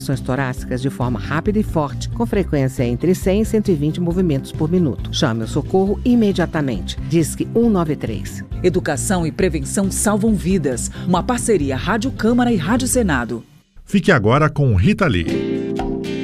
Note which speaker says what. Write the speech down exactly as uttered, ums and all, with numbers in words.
Speaker 1: torácicas de forma rápida e forte, com frequência entre cem e cento e vinte movimentos por minuto. Chame o socorro imediatamente. Disque cento e noventa e três.
Speaker 2: Educação e prevenção salvam vidas. Uma parceria Rádio Câmara e Rádio Senado.
Speaker 3: Fique agora com Rita Lee.